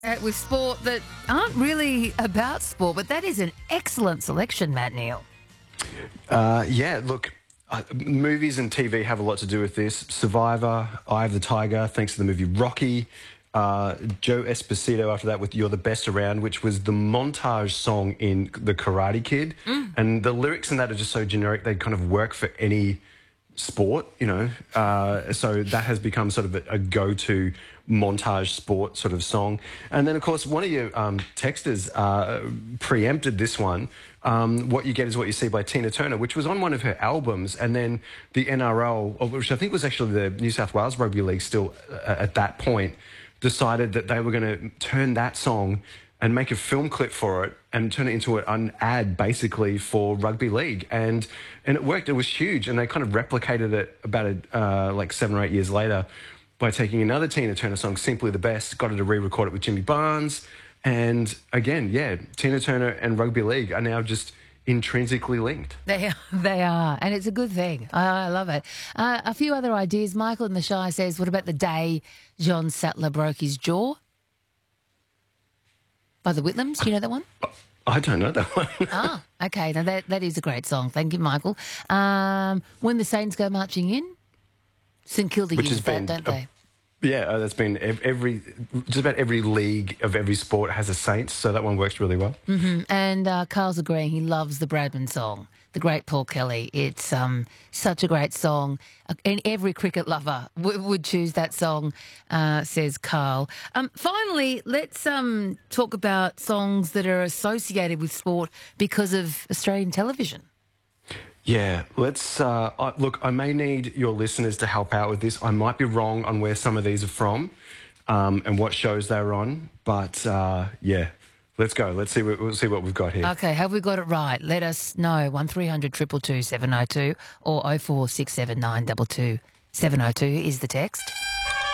With sport that aren't really about sport, but that is an excellent selection, Matt Neal. Yeah, look, movies and TV have a lot to do with this. Survivor, Eye of the Tiger, thanks to the movie Rocky. Joe Esposito after that with You're the Best Around, which was the montage song in The Karate Kid. And the lyrics in that are just so generic, they kind of work for any sport, you know. So that has become sort of a go-to montage sport sort of song. And then, of course, one of your texters preempted this one. What You Get Is What You See by Tina Turner, which was on one of her albums. And then the NRL, which I think was actually the New South Wales Rugby League still at that point, decided that they were going to turn that song and make a film clip for it and turn it into an ad basically for rugby league. And it worked. It was huge. And they kind of replicated it about like 7 or 8 years later by taking another Tina Turner song, Simply the Best, got her to re-record it with Jimmy Barnes. And again, yeah, Tina Turner and rugby league are now just intrinsically linked. They are, and it's a good thing. I love it. A few other ideas. Michael in the Shire says, what about the day John Sattler broke his jaw? By the Whitlams, do you know that one? I don't know that one. Okay. Now that is a great song. Thank you, Michael. When the Saints Go Marching In, St Kilda uses that, don't they? Yeah, that's been just about every league of every sport has a Saints, so that one works really well. And Carl's agreeing. He loves the Bradman song, the great Paul Kelly. It's such a great song. And every cricket lover would choose that song, says Carl. Finally, let's talk about songs that are associated with sport because of Australian television. Yeah, let's look, I may need your listeners to help out with this. I might be wrong on where some of these are from and what shows they're on, but yeah, let's go. We'll see what we've got here. Okay, have we got it right? Let us know. 1300 222 702 or 0467 922 702 is the text.